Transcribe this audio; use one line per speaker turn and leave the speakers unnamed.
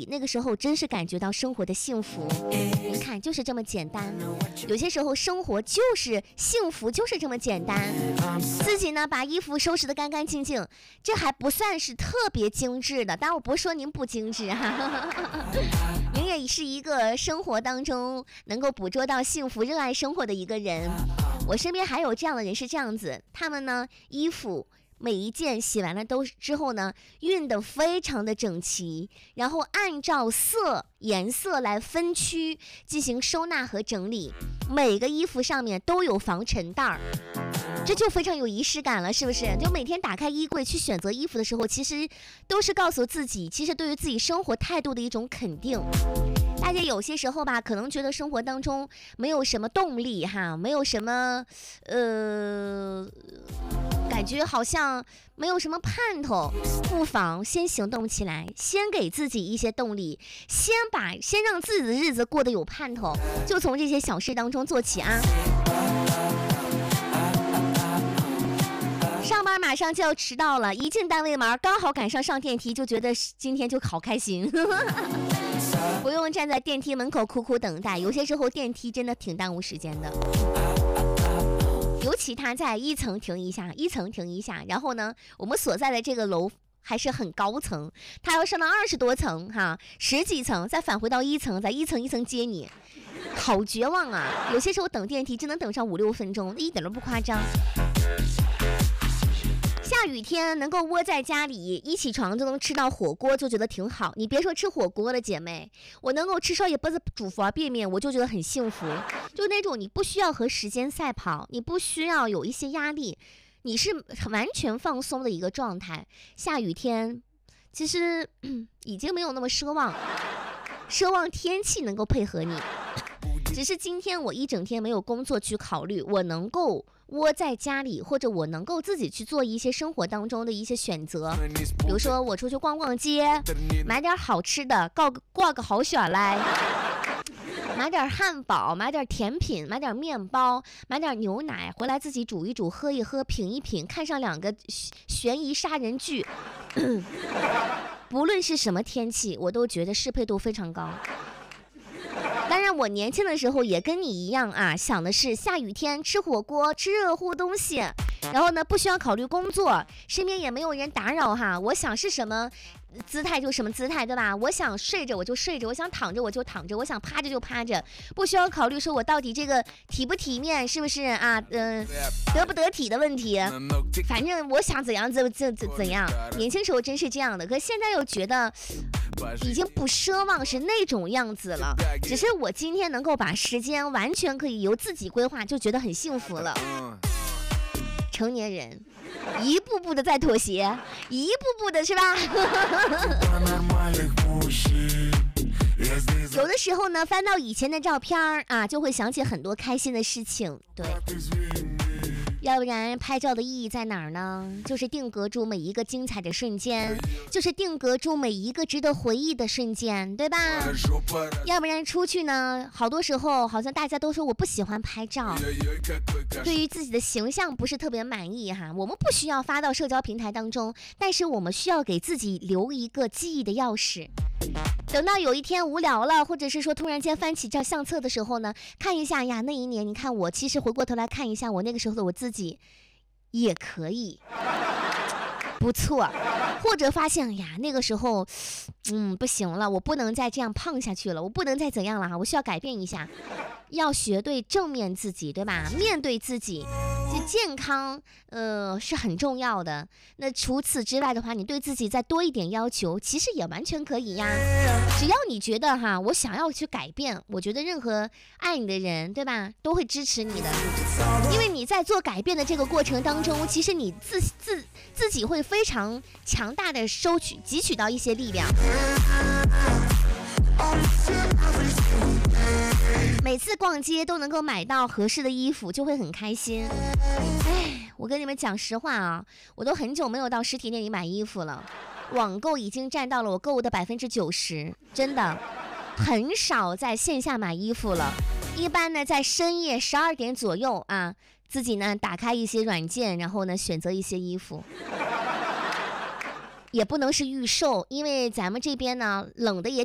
那个时候真是感觉到生活的幸福。你看，就是这么简单。有些时候生活就是幸福，就是这么简单。自己呢把衣服收拾得干干净净，这还不算是特别精致的，当然我不是说您不精致哈。您也是一个生活当中能够捕捉到幸福、热爱生活的一个人。我身边还有这样的人，是这样子，他们呢衣服每一件洗完了之后呢，熨得非常的整齐，然后按照颜色来分区进行收纳和整理，每个衣服上面都有防尘袋，这就非常有仪式感了，是不是？就每天打开衣柜去选择衣服的时候，其实都是告诉自己，其实对于自己生活态度的一种肯定。大家有些时候吧，可能觉得生活当中没有什么动力哈，没有什么感觉好像没有什么盼头，不妨先行动起来，先给自己一些动力，先让自己的日子过得有盼头，就从这些小事当中做起啊。上班马上就要迟到了，一进单位门刚好赶上电梯，就觉得今天就好开心。不用站在电梯门口苦苦等待，有些时候电梯真的挺耽误时间的。尤其他在一层停一下，然后呢，我们所在的这个楼还是很高层，他要上到20多层哈，10几层，再返回到1层，再一层一层接你，好绝望啊！有些时候等电梯真能等上5-6分钟，一点都不夸张。下雨天能够窝在家里，一起床就能吃到火锅，就觉得挺好。你别说吃火锅了，姐妹，我能够吃烧野包子、煮方便面，我就觉得很幸福。就那种你不需要和时间赛跑，你不需要有一些压力，你是完全放松的一个状态。下雨天其实已经没有那么奢望天气能够配合你，只是今天我一整天没有工作去考虑，我能够窝在家里，或者我能够自己去做一些生活当中的一些选择，比如说我出去逛逛街，买点好吃的，挂个好选来，买点汉堡，买点甜品，买点面包，买点牛奶，回来自己煮一煮，喝一喝，品一品，看上2个悬疑杀人剧。不论是什么天气，我都觉得适配度非常高。当然我年轻的时候也跟你一样啊，想的是下雨天吃火锅，吃热乎东西，然后呢不需要考虑工作，身边也没有人打扰哈，我想是什么姿态就什么姿态，对吧？我想睡着我就睡着，我想躺着我就躺着，我想趴着就趴着，不需要考虑说我到底这个体不体面，是不是啊？得不得体的问题，反正我想怎样怎样。年轻时候真是这样的，可现在又觉得已经不奢望是那种样子了，只是我今天能够把时间完全可以由自己规划，就觉得很幸福了。成年人一步步的在妥协，一步步的是吧？有的时候呢，翻到以前的照片啊，就会想起很多开心的事情。对，要不然拍照的意义在哪儿呢？就是定格住每一个精彩的瞬间，就是定格住每一个值得回忆的瞬间，对吧？要不然出去呢，好多时候好像大家都说我不喜欢拍照，对于自己的形象不是特别满意哈。我们不需要发到社交平台当中，但是我们需要给自己留一个记忆的钥匙。等到有一天无聊了，或者是说突然间翻起照相册的时候呢，看一下呀，那一年你看我其实回过头来看一下我那个时候的我自己也可以不错，或者发现呀那个时候不行了，我不能再这样胖下去了，我不能再怎样了，我需要改变一下，要学对正面自己，对吧？面对自己，这健康是很重要的。那除此之外的话，你对自己再多一点要求，其实也完全可以呀。只要你觉得哈，我想要去改变，我觉得任何爱你的人，对吧，都会支持你的。因为你在做改变的这个过程当中，其实你自己会非常强大的汲取到一些力量。每次逛街都能够买到合适的衣服，就会很开心。我跟你们讲实话啊，我都很久没有到实体店里买衣服了，网购已经占到了我购物的90%，真的很少在线下买衣服了。一般呢，在深夜12点左右啊，自己呢打开一些软件，然后呢选择一些衣服。也不能是预售，因为咱们这边呢冷的也